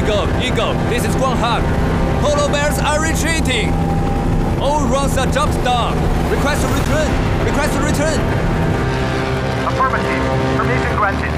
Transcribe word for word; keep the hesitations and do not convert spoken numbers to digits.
Eagle, Eagle, this is Guanghang. Polar bears are retreating. All runs are jumped down. Request a return. Request a return. Affirmative. Permission granted.